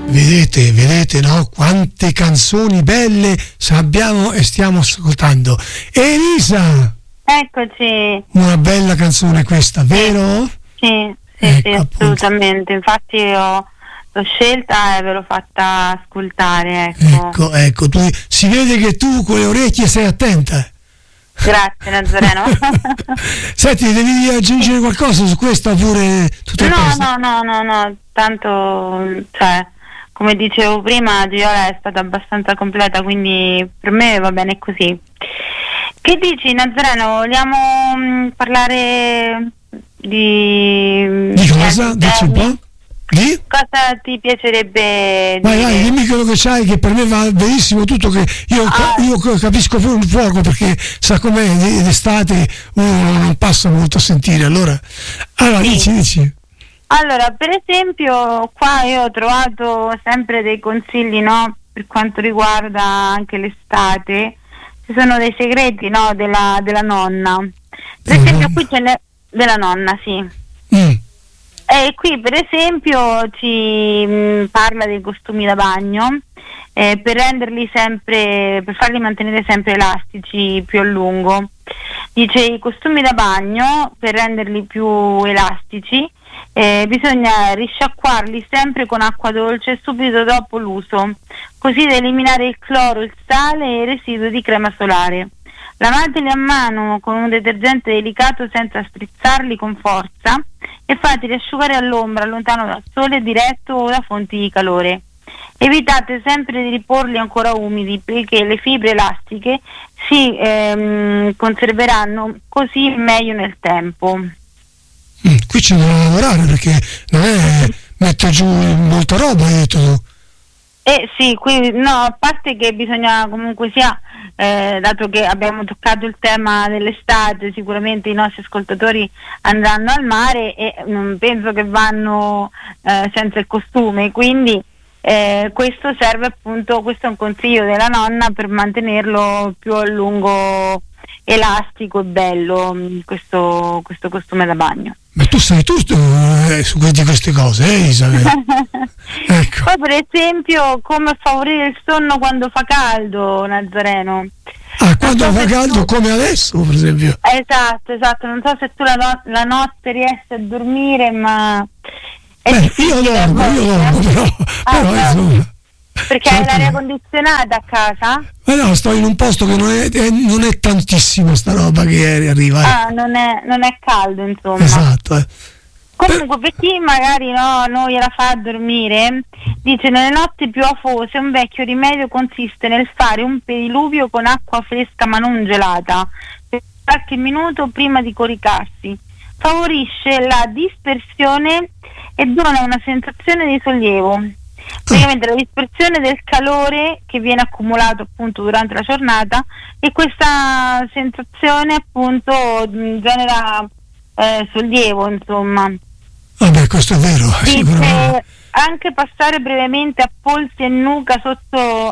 Vedete, no? Quante canzoni belle abbiamo e stiamo ascoltando. Elisa! Eccoci. Una bella canzone questa, vero? Sì, assolutamente. Infatti l'ho scelta e ve l'ho fatta ascoltare, ecco. Ecco, si vede che tu con le orecchie sei attenta. Grazie Nazareno. Senti, devi aggiungere qualcosa su questa oppure tutto il posto? No, tanto, cioè, come dicevo prima, Gioia è stata abbastanza completa, quindi per me va bene così. Che dici Nazareno? Vogliamo parlare di cosa? Dici un po'? Di? Cosa ti piacerebbe dire? Vai, dimmi quello che c'hai, che per me va benissimo tutto, che io capisco un poco, perché sa com'è, d'estate uno non passa molto a sentire, allora sì. dici. Allora, per esempio, qua io ho trovato sempre dei consigli, no, per quanto riguarda anche l'estate. Ci sono dei segreti, no, della nonna. Per esempio qui ce n'è della nonna, sì. E qui per esempio ci parla dei costumi da bagno, per renderli sempre, per farli mantenere sempre elastici più a lungo. Dice i costumi da bagno, per renderli più elastici, bisogna risciacquarli sempre con acqua dolce subito dopo l'uso, così da eliminare il cloro, il sale e il residuo di crema solare. Lavateli a mano con un detergente delicato senza strizzarli con forza e fateli asciugare all'ombra, lontano dal sole, diretto o da fonti di calore. Evitate sempre di riporli ancora umidi, perché le fibre elastiche si conserveranno così meglio nel tempo. Qui c'è da lavorare, perché non è mettere giù molta roba, hai detto tu. Sì, qui no, a parte che bisogna comunque sia, dato che abbiamo toccato il tema dell'estate, sicuramente i nostri ascoltatori andranno al mare e non penso che vanno senza il costume, quindi questo serve appunto, questo è un consiglio della nonna per mantenerlo più a lungo elastico e bello, questo costume da bagno. Ma tu sai tutto su queste cose, Isabella? Ecco. Poi per esempio come favorire il sonno quando fa caldo, Nazareno. Quando fa caldo come adesso, per esempio. Esatto, non so se tu la notte riesci a dormire, ma io dormo però insomma. Perché hai l'aria condizionata a casa? Ma no, sto in un posto che non è tantissimo sta roba che arriva. Non è caldo, insomma. Esatto. Comunque, per chi magari non gliela fa dormire, dice: nelle notti più afose un vecchio rimedio consiste nel fare un pediluvio con acqua fresca ma non gelata per qualche minuto prima di coricarsi. Favorisce la dispersione e dona una sensazione di sollievo. Praticamente la dispersione del calore che viene accumulato appunto durante la giornata, e questa sensazione appunto genera sollievo, insomma. Vabbè, questo è vero. Dice anche passare brevemente a polsi e nuca sotto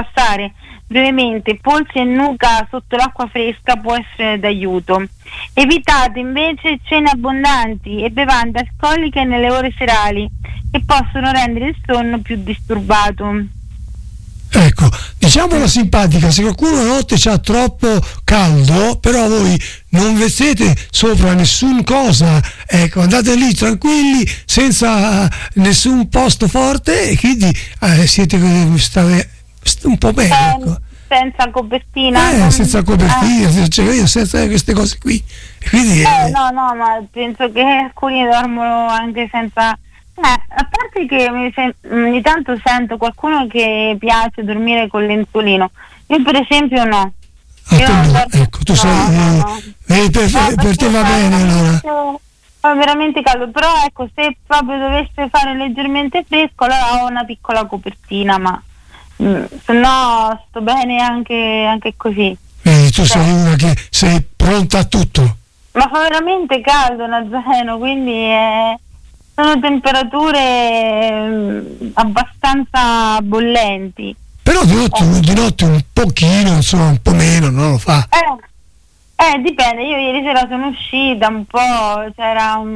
l'acqua fresca può essere d'aiuto. Evitate invece cene abbondanti e bevande alcoliche nelle ore serali, che possono rendere il sonno più disturbato. Ecco, diciamola simpatica, se qualcuno la notte c'ha troppo caldo, però voi non vestete sopra nessun cosa, ecco, andate lì tranquilli, senza nessun posto forte, e quindi state un po' bene, ecco. Senza copertina. Senza copertina, senza queste cose qui. E quindi, no, ma penso che alcuni dormono anche senza. A parte che ogni tanto sento qualcuno che piace dormire col lenzuolino. Io per esempio no. Ecco, tu sei. Per te va bene allora. Fa veramente caldo, però ecco, se proprio dovesse fare leggermente fresco, allora ho una piccola copertina, ma se no sto bene anche così. Vedi, tu sei una che sei pronta a tutto. Ma fa veramente caldo, Nazareno, quindi sono temperature abbastanza bollenti. Però di notte un pochino, insomma, un po' meno, non lo fa. Dipende. Io ieri sera sono uscita un po', c'era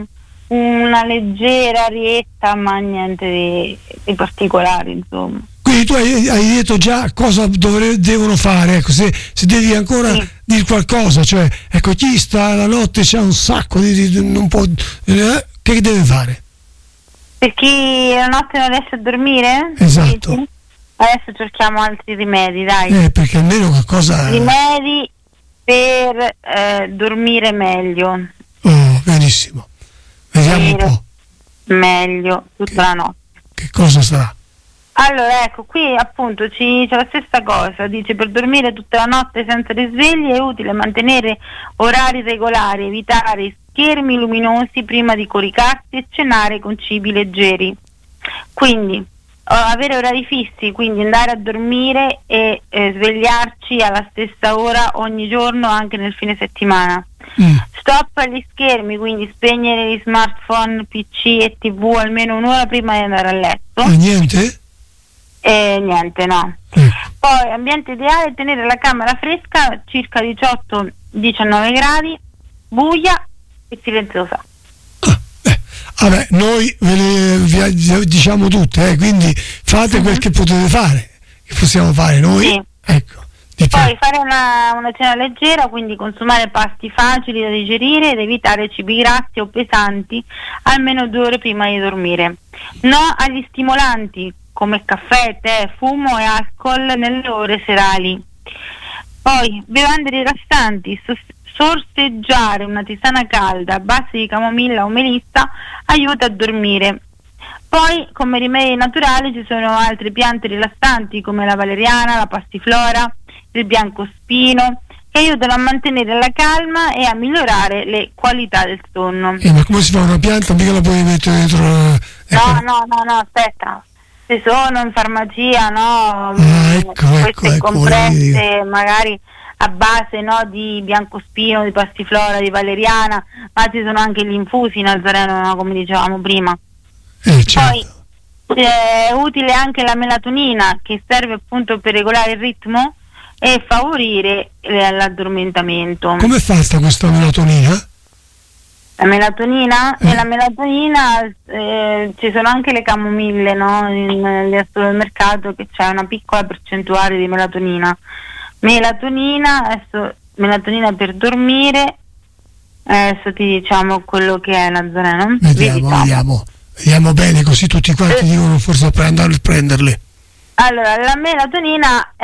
una leggera arietta, ma niente di particolare, insomma. Quindi tu hai detto già cosa devono fare, ecco, se devi ancora dire qualcosa, cioè, ecco, chi sta la notte c'ha un sacco non può, che deve fare? Per chi la notte non riesce a dormire? Esatto. Quindi, adesso cerchiamo altri rimedi, dai. Perché almeno qualcosa... Rimedi per dormire meglio. Oh, benissimo. Vediamo un po'. Meglio tutta la notte. Che cosa sarà? Allora, ecco, qui appunto c'è la stessa cosa, dice: per dormire tutta la notte senza risvegli è utile mantenere orari regolari, evitare schermi luminosi prima di coricarsi e cenare con cibi leggeri. Quindi avere orari fissi, quindi andare a dormire e svegliarci alla stessa ora ogni giorno, anche nel fine settimana. Stop agli schermi, quindi spegnere gli smartphone, PC e TV almeno un'ora prima di andare a letto. Niente? Niente, no. Poi ambiente ideale: tenere la camera fresca, circa 18-19 gradi, buia e silenziosa. Vabbè, noi ve le diciamo tutte, quindi fate quel che potete fare, che possiamo fare noi. Sì. Ecco. Poi fare una cena leggera, quindi consumare pasti facili da digerire ed evitare cibi grassi o pesanti almeno 2 ore prima di dormire. No agli stimolanti come caffè, tè, fumo e alcol nelle ore serali. Poi bevande rilassanti, sorseggiare una tisana calda a base di camomilla o melissa aiuta a dormire. Poi come rimedi naturali ci sono altre piante rilassanti come la valeriana, la passiflora, il biancospino, che aiutano a mantenere la calma e a migliorare le qualità del sonno. Ma come si fa una pianta? Mica la puoi mettere dentro? No, aspetta. Ci sono in farmacia, no? Queste compresse magari a base, no, di biancospino, di passiflora, di valeriana, ma ci sono anche gli infusi nazareno, no, come dicevamo prima. Certo. Poi è utile anche la melatonina, che serve appunto per regolare il ritmo e favorire l'addormentamento. Come fa questa melatonina? La melatonina? Nella melatonina ci sono anche le camomille, no? Nel supermercato, che c'è una piccola percentuale di melatonina. Melatonina per dormire. Adesso ti diciamo quello che è nazareno. Vediamo bene, così tutti quanti dicono forse per andare a prenderle. Allora, la melatonina